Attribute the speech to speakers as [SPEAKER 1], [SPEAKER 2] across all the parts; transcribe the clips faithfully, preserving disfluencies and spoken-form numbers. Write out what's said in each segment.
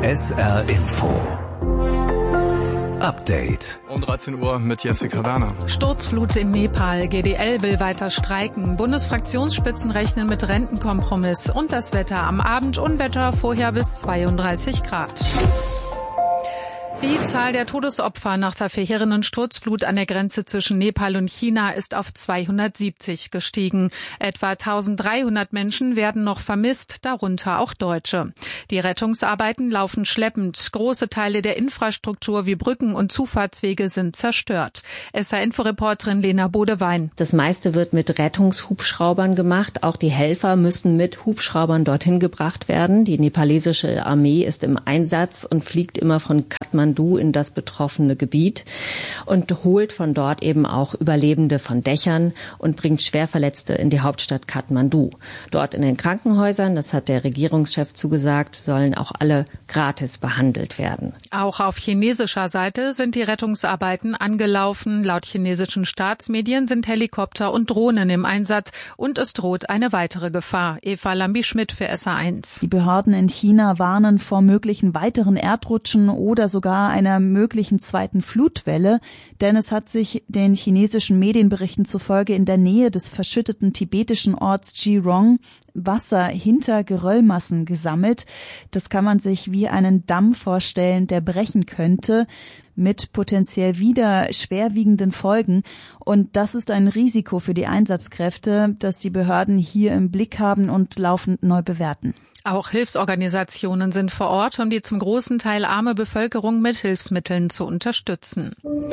[SPEAKER 1] S R Info Update.
[SPEAKER 2] Um dreizehn Uhr mit Jessica Werner.
[SPEAKER 3] Sturzflut in Nepal. G D L will weiter streiken. Bundesfraktionsspitzen rechnen mit Rentenkompromiss. Und das Wetter am Abend. Unwetter, vorher bis zweiunddreißig Grad. Die Zahl der Todesopfer nach der verheerenden Sturzflut an der Grenze zwischen Nepal und China ist auf zweihundertsiebzig gestiegen. Etwa eintausenddreihundert Menschen werden noch vermisst, darunter auch Deutsche. Die Rettungsarbeiten laufen schleppend. Große Teile der Infrastruktur wie Brücken und Zufahrtswege sind zerstört. S R-Info-Reporterin Lena Bodewein.
[SPEAKER 4] Das meiste wird mit Rettungshubschraubern gemacht. Auch die Helfer müssen mit Hubschraubern dorthin gebracht werden. Die nepalesische Armee ist im Einsatz und fliegt immer von Kathmandu in das betroffene Gebiet und holt von dort eben auch Überlebende von Dächern und bringt Schwerverletzte in die Hauptstadt Kathmandu. Dort in den Krankenhäusern, das hat der Regierungschef zugesagt, sollen auch alle gratis behandelt werden.
[SPEAKER 3] Auch auf chinesischer Seite sind die Rettungsarbeiten angelaufen. Laut chinesischen Staatsmedien sind Helikopter und Drohnen im Einsatz und es droht eine weitere Gefahr. Eva Lambi-Schmidt für S R eins.
[SPEAKER 5] Die Behörden in China warnen vor möglichen weiteren Erdrutschen oder sogar einer möglichen zweiten Flutwelle, denn es hat sich den chinesischen Medienberichten zufolge in der Nähe des verschütteten tibetischen Orts Jirong Wasser hinter Geröllmassen gesammelt. Das kann man sich wie einen Damm vorstellen, der brechen könnte, mit potenziell wieder schwerwiegenden Folgen. Und das ist ein Risiko für die Einsatzkräfte, das die Behörden hier im Blick haben und laufend neu bewerten.
[SPEAKER 3] Auch Hilfsorganisationen sind vor Ort, um die zum großen Teil arme Bevölkerung mit Hilfsmitteln zu unterstützen.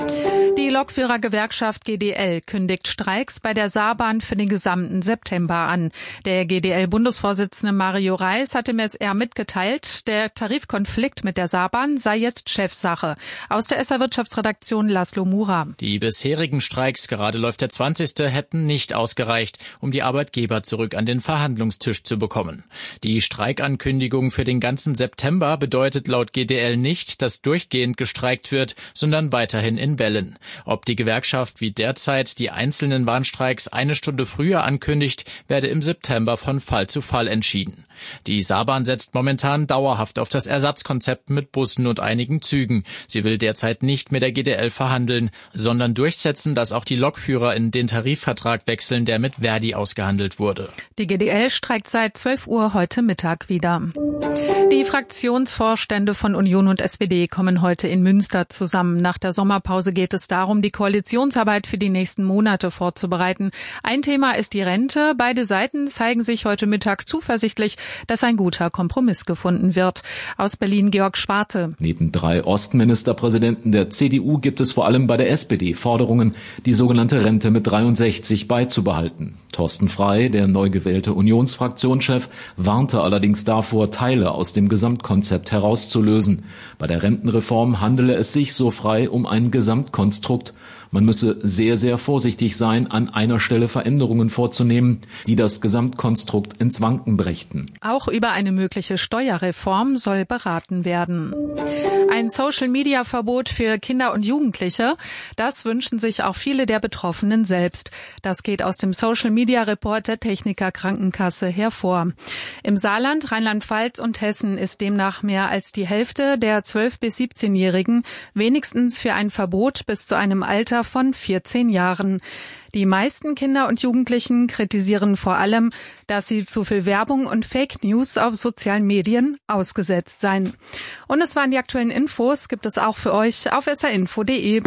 [SPEAKER 3] Die Lokführergewerkschaft G D L kündigt Streiks bei der Saarbahn für den gesamten September an. Der G D L-Bundesvorsitzende Mario Reis hat dem S R mitgeteilt, der Tarifkonflikt mit der Saarbahn sei jetzt Chefsache. Aus der S R-Wirtschaftsredaktion Laszlo Mura.
[SPEAKER 6] Die bisherigen Streiks, gerade läuft der zwanzigste, hätten nicht ausgereicht, um die Arbeitgeber zurück an den Verhandlungstisch zu bekommen. Die Streikankündigung für den ganzen September bedeutet laut G D L nicht, dass durchgehend gestreikt wird, sondern weiterhin in Wellen. Ob die Gewerkschaft wie derzeit die einzelnen Warnstreiks eine Stunde früher ankündigt, werde im September von Fall zu Fall entschieden. Die Saarbahn setzt momentan dauerhaft auf das Ersatzkonzept mit Bussen und einigen Zügen. Sie will derzeit nicht mit der G D L verhandeln, sondern durchsetzen, dass auch die Lokführer in den Tarifvertrag wechseln, der mit Verdi ausgehandelt wurde.
[SPEAKER 3] Die G D L streikt seit zwölf Uhr heute Mittag wieder. Die Fraktionsvorstände von Union und S P D kommen heute in Münster zusammen. Nach der Sommerpause geht es darum, die Koalitionsarbeit für die nächsten Monate vorzubereiten. Ein Thema ist die Rente. Beide Seiten zeigen sich heute Mittag zuversichtlich, dass ein guter Kompromiss gefunden wird. Aus Berlin Georg Schwarte.
[SPEAKER 7] Neben drei Ostministerpräsidenten der C D U gibt es vor allem bei der S P D Forderungen, die sogenannte Rente mit dreiundsechzig beizubehalten. Thorsten Frey, der neu gewählte Unionsfraktionschef, warnte allerdings davor, Teile aus dem Gesamtkonzept herauszulösen. Bei der Rentenreform handele es sich, so Frey, um ein Gesamtkonstrukt. Man müsse sehr, sehr vorsichtig sein, an einer Stelle Veränderungen vorzunehmen, die das Gesamtkonstrukt ins Wanken brächten.
[SPEAKER 3] Auch über eine mögliche Steuerreform soll beraten werden. Ein Social-Media-Verbot für Kinder und Jugendliche, das wünschen sich auch viele der Betroffenen selbst. Das geht aus dem Social-Media-Report der Techniker Krankenkasse hervor. Im Saarland, Rheinland-Pfalz und Hessen ist demnach mehr als die Hälfte der zwölf- bis siebzehnjährigen wenigstens für ein Verbot bis zu einem Alter von vierzehn Jahren. Die meisten Kinder und Jugendlichen kritisieren vor allem, dass sie zu viel Werbung und Fake News auf sozialen Medien ausgesetzt seien. Und es waren die aktuellen Infos, gibt es auch für euch auf s r info punkt d e.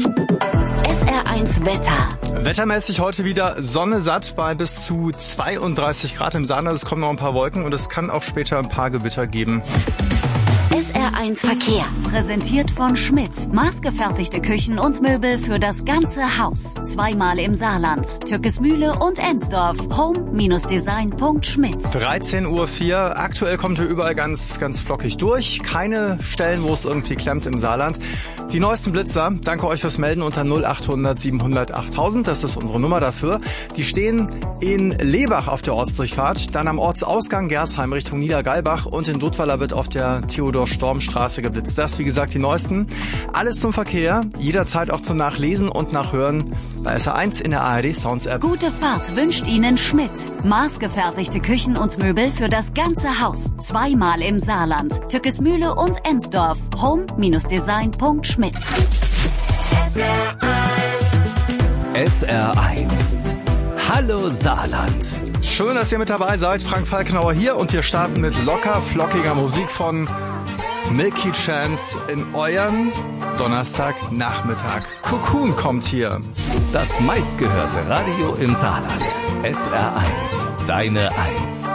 [SPEAKER 8] S R eins Wetter.
[SPEAKER 2] Wettermäßig heute wieder Sonne satt bei bis zu zweiunddreißig Grad im Saarland. Es kommen noch ein paar Wolken und es kann auch später ein paar Gewitter geben.
[SPEAKER 8] S R eins Verkehr, präsentiert von Schmidt. Maßgefertigte Küchen und Möbel für das ganze Haus. Zweimal im Saarland, Türkesmühle und Ensdorf. home Design Punkt schmidt.
[SPEAKER 2] dreizehn Uhr vier. Aktuell kommt hier überall ganz, ganz flockig durch. Keine Stellen, wo es irgendwie klemmt im Saarland. Die neuesten Blitzer, danke euch fürs Melden unter null achthundert siebenhundert achttausend. Das ist unsere Nummer dafür. Die stehen in Lebach auf der Ortsdurchfahrt, dann am Ortsausgang Gersheim Richtung Niedergalbach und in Duttweiler wird auf der Theodor Düsseldorf Stormstraße geblitzt. Das, wie gesagt, die neuesten. Alles zum Verkehr, jederzeit auch zum Nachlesen und Nachhören bei S R eins in der A R D Sounds App.
[SPEAKER 8] Gute Fahrt wünscht Ihnen Schmidt. Maßgefertigte Küchen und Möbel für das ganze Haus. Zweimal im Saarland. Tückesmühle und Ensdorf. home Design Punkt schmidt.
[SPEAKER 1] S R eins. Hallo Saarland.
[SPEAKER 2] Schön, dass ihr mit dabei seid. Frank Falkenauer hier und wir starten mit locker flockiger Musik von Milky Chance in euren Donnerstagnachmittag. Cocoon kommt hier.
[SPEAKER 1] Das meistgehörte Radio im Saarland. S R eins. Deine Eins.